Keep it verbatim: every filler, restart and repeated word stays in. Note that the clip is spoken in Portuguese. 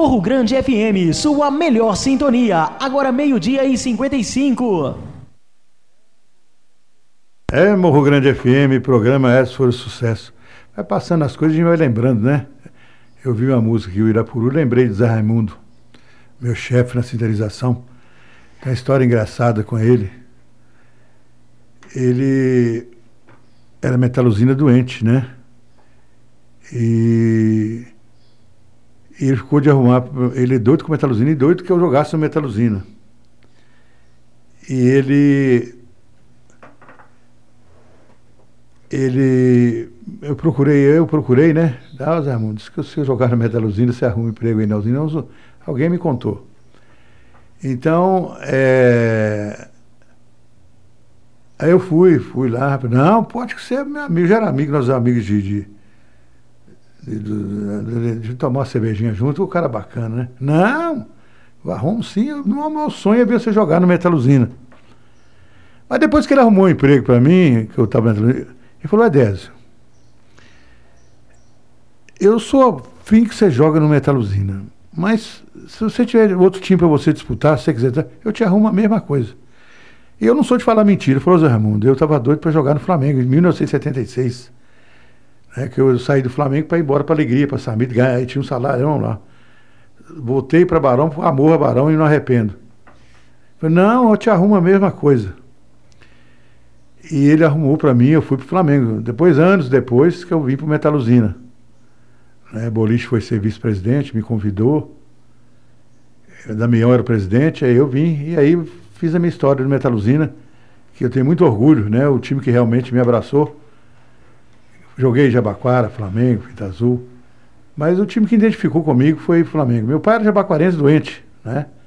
Morro Grande F M, sua melhor sintonia. Agora meio-dia e cinquenta e cinco. É, Morro Grande F M, programa Essa Foi o Sucesso. Vai passando as coisas e a gente vai lembrando, né? Eu vi uma música aqui, o Irapuru, lembrei de Zé Raimundo, meu chefe na sintetização. Tem uma história engraçada com ele. Ele era metaluzina doente, né? E E ele ficou de arrumar, ele é doido com metaluzina e doido que eu jogasse no metaluzina. E ele, ele, eu procurei, eu procurei, né? Ah, Zé Raimundo, disse que se eu jogar no metaluzina, você arruma um emprego aí na usina. Não, alguém me contou. Então, é... aí eu fui, fui lá, não, pode que ser meu amigo, já era amigo, nós éramos amigos de... de De, de, de tomar uma cervejinha junto, o cara bacana, né? Não, eu arrumo sim, eu, não, meu sonho é ver você jogar no metaluzina. Mas depois que ele arrumou um emprego para mim, que eu estava na metaluzina, ele falou: Edésio, eu sou afim que você joga no metaluzina, mas se você tiver outro time para você disputar, se você quiser, eu te arrumo a mesma coisa. E eu não sou de falar mentira. Ele falou: Zé Raimundo, eu estava doido para jogar no Flamengo em mil novecentos e setenta e seis. É que eu saí do Flamengo para ir embora para Alegria, para Samit, ganhar, aí tinha um salário, vamos lá. Voltei para Barão, por amor a Barão e não arrependo. Falei: não, eu te arrumo a mesma coisa. E ele arrumou para mim, eu fui para o Flamengo. Depois, anos depois, que eu vim para o Metaluzina. Né, Boliche foi ser vice-presidente, me convidou. Damião era o presidente, aí eu vim e aí fiz a minha história do Metaluzina, que eu tenho muito orgulho, né? O time que realmente me abraçou. Joguei Jabaquara, Flamengo, Fita Azul. Mas o time que identificou comigo foi o Flamengo. Meu pai era jabaquarense doente, né?